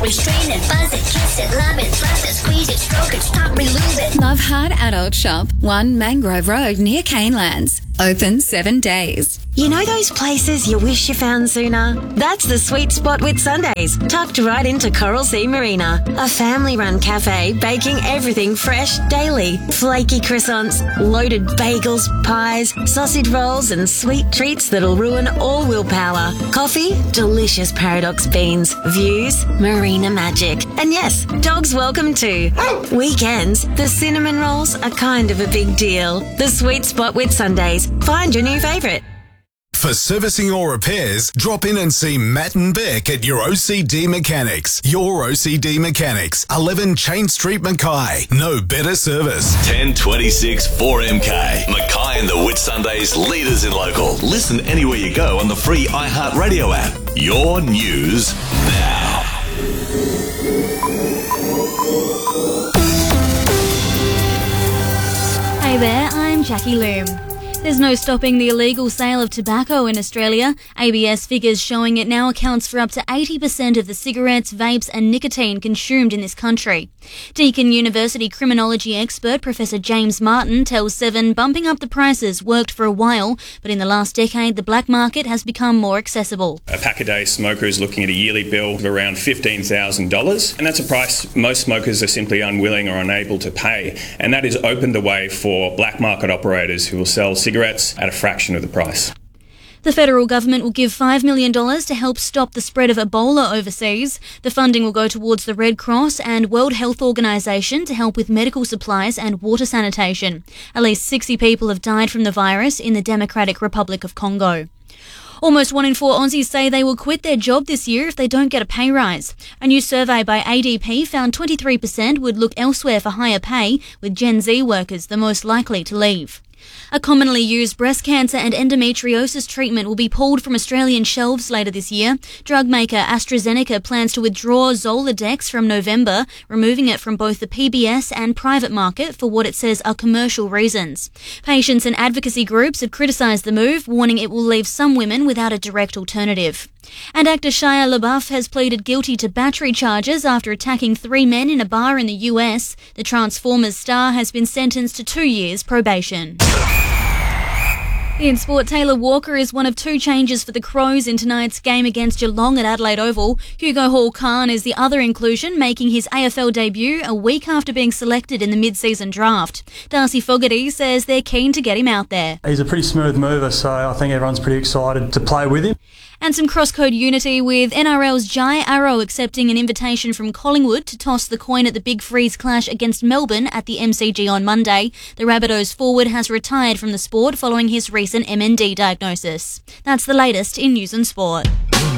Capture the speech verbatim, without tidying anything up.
We strain it, buzz it, kiss it, love it, thrust it, squeeze it, stroke it, stop, relove it. Love Hard Adult Shop, one Mangrove Road near Canelands. Open seven days. You know those places you wish you found sooner? That's the Sweet Spot Whitsundays, tucked right into Coral Sea Marina. A family-run cafe baking everything fresh daily. Flaky croissants, loaded bagels, pies, sausage rolls and sweet treats that'll ruin all willpower. Coffee, delicious Paradox beans, views, marina magic. And yes, dogs welcome too. Weekends, the cinnamon rolls are kind of a big deal. The Sweet Spot Whitsundays. Find your new favourite. For servicing or repairs, drop in and see Matt and Beck at your O C D Mechanics. Your O C D Mechanics, eleven Chain Street, Mackay. No better service. ten twenty-six four M K. Mackay and the Whitsundays, leaders in local. Listen anywhere you go on the free iHeartRadio app. Your news now. Hey there, I'm Jackie Loom. There's no stopping the illegal sale of tobacco in Australia. A B S figures showing it now accounts for up to eighty percent of the cigarettes, vapes and nicotine consumed in this country. Deakin University criminology expert Professor James Martin tells Seven bumping up the prices worked for a while, but in the last decade the black market has become more accessible. A pack-a-day smoker is looking at a yearly bill of around fifteen thousand dollars, and that's a price most smokers are simply unwilling or unable to pay, and that has opened the way for black market operators who will sell cigarettes cigarettes at a fraction of the price. The federal government will give five million dollars to help stop the spread of Ebola overseas. The funding will go towards the Red Cross and World Health Organization to help with medical supplies and water sanitation. At least sixty people have died from the virus in the Democratic Republic of Congo. Almost one in four Aussies say they will quit their job this year if they don't get a pay rise. A new survey by A D P found twenty-three percent would look elsewhere for higher pay, with Gen Z workers the most likely to leave. A commonly used breast cancer and endometriosis treatment will be pulled from Australian shelves later this year. Drug maker AstraZeneca plans to withdraw Zoladex from November, removing it from both the P B S and private market for what it says are commercial reasons. Patients and advocacy groups have criticised the move, warning it will leave some women without a direct alternative. And actor Shia LaBeouf has pleaded guilty to battery charges after attacking three men in a bar in the U S. The Transformers star has been sentenced to two years probation. In sport, Taylor Walker is one of two changes for the Crows in tonight's game against Geelong at Adelaide Oval. Hugo Hall-Khan is the other inclusion, making his A F L debut a week after being selected in the mid-season draft. Darcy Fogarty says they're keen to get him out there. He's a pretty smooth mover, so I think everyone's pretty excited to play with him. And some cross-code unity with N R L's Jai Arrow accepting an invitation from Collingwood to toss the coin at the Big Freeze clash against Melbourne at the M C G on Monday. The Rabbitohs forward has retired from the sport following his recent M N D diagnosis. That's the latest in news and sport.